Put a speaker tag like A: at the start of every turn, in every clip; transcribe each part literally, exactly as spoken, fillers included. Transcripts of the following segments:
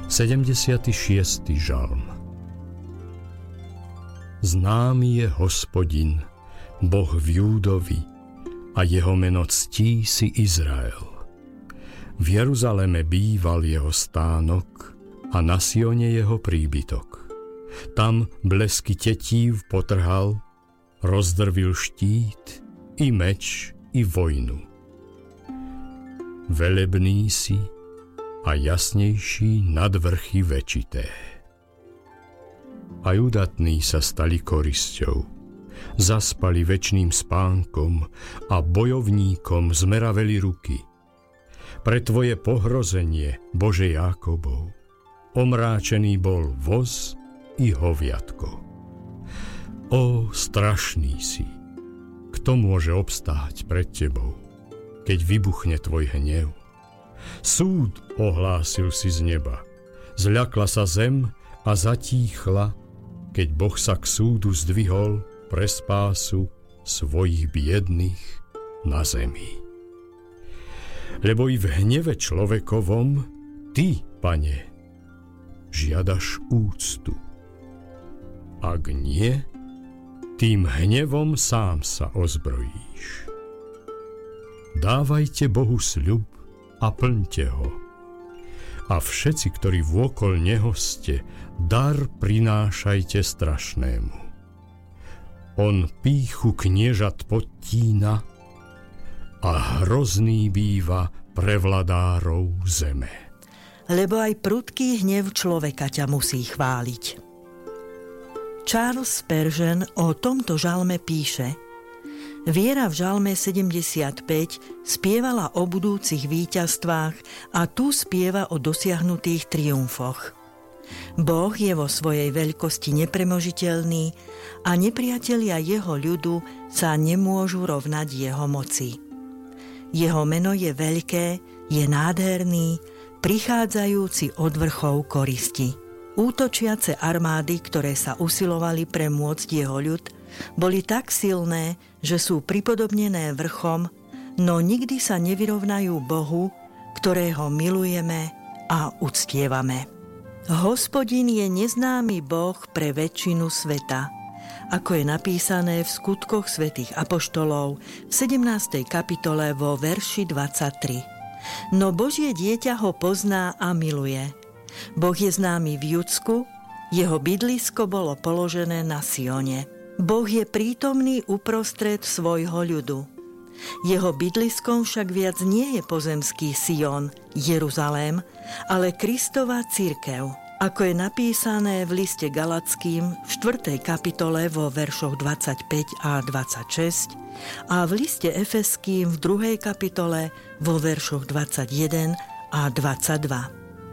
A: sedemdesiaty šiesty žalm. Známy je Hospodin, Boh v Júdovi, a jeho meno ctí si Izrael. V Jeruzaleme býval jeho stánok a na Sione jeho príbytok. Tam blesky tetív potrhal, rozdrvil štít, i meč, i vojnu. Velebný si a jasnejší nad vrchy večité. Aj udatní sa stali korisťou, zaspali večným spánkom a bojovníkom zmeraveli ruky. Pre tvoje pohrozenie, Bože Jákobov, omráčený bol voz i hoviatko. Ó, strašný si, kto môže obstáť pred tebou, keď vybuchne tvoj hnev? Súd ohlásil si z neba, zľakla sa zem a zatíchla, keď Boh sa k súdu zdvihol pre spásu svojich biedných na zemi. Lebo i v hneve človekovom ty, Pane, žiadaš úctu. Ak nie, tým hnevom sám sa ozbrojíš. Dávajte Bohu sľub a plňte ho. A všetci, ktorí vôkol neho ste, dar prinášajte strašnému. On pýchu kniežat podtína a hrozný býva pre vladárov zeme.
B: Lebo aj prudký hnev človeka ťa musí chváliť. Charles Spurgeon o tomto žalme píše: Viera v žalme sedemdesiatpäť spievala o budúcich víťazstvách a tu spieva o dosiahnutých triumfoch. Boh je vo svojej veľkosti nepremožiteľný a nepriatelia jeho ľudu sa nemôžu rovnať jeho moci. Jeho meno je veľké, je nádherný, prichádzajúci od vrchov koristi. Útočiace armády, ktoré sa usilovali premôcť jeho ľud, boli tak silné, že sú pripodobnené vrchom, no nikdy sa nevyrovnajú Bohu, ktorého milujeme a uctievame. Hospodin je neznámy Boh pre väčšinu sveta, ako je napísané v Skutkoch svätých apoštolov v sedemnástej kapitole vo verši dvadsaťtri. No Božie dieťa ho pozná a miluje. Boh je známy v Judsku, jeho bydlisko bolo položené na Sione. Boh je prítomný uprostred svojho ľudu. Jeho bydliskom však viac nie je pozemský Sion, Jeruzalém, ale Kristova cirkev, ako je napísané v liste Galatským v štvrtej kapitole vo veršoch dvadsaťpäť a dvadsaťšesť a v liste Efeským v druhej kapitole vo veršoch dvadsaťjeden a dvadsaťdva.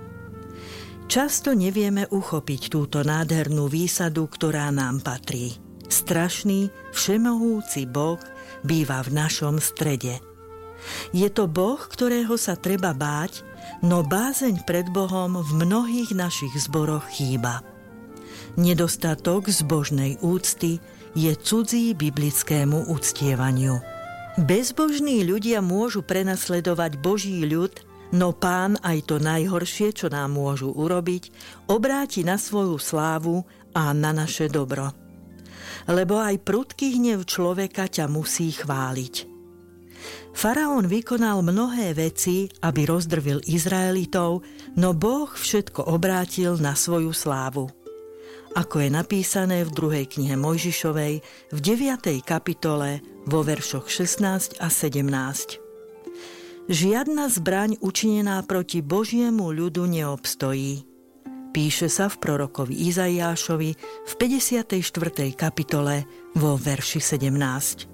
B: Často nevieme uchopiť túto nádhernú výsadu, ktorá nám patrí. Strašný, všemohúci Boh býva v našom strede. Je to Boh, ktorého sa treba báť, no bázeň pred Bohom v mnohých našich zboroch chýba. Nedostatok zbožnej úcty je cudzí biblickému uctievaniu. Bezbožní ľudia môžu prenasledovať Boží ľud, no Pán aj to najhoršie, čo nám môžu urobiť, obráti na svoju slávu a na naše dobro. Lebo aj prudký hnev človeka ťa musí chváliť. Faraón vykonal mnohé veci, aby rozdrvil Izraelitov, no Boh všetko obrátil na svoju slávu. Ako je napísané v druhej knihe Mojžišovej v deviatej kapitole vo veršoch šestnásť a sedemnásť. Žiadna zbraň učinená proti Božiemu ľudu neobstojí. Píše sa v prorokovi Izaiášovi v päťdesiatej štvrtej kapitole vo verši sedemnásť.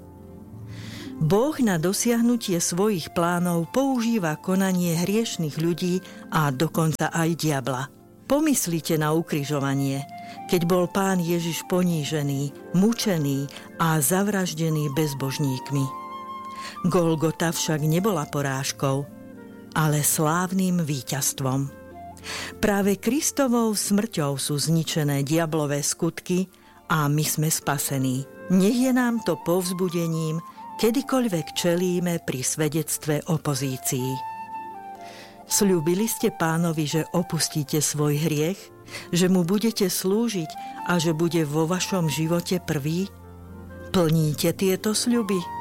B: Boh na dosiahnutie svojich plánov používa konanie hriešnych ľudí a dokonca aj diabla. Pomyslite na ukrižovanie, keď bol Pán Ježiš ponížený, mučený a zavraždený bezbožníkmi. Golgota však nebola porážkou, ale slávnym víťazstvom. Práve Kristovou smrťou sú zničené diablové skutky a my sme spasení. Nech je nám to povzbudením, kedykoľvek čelíme pri svedectve opozícii. Sľúbili ste Pánovi, že opustíte svoj hriech, že mu budete slúžiť a že bude vo vašom živote prvý? Plníte tieto sľuby?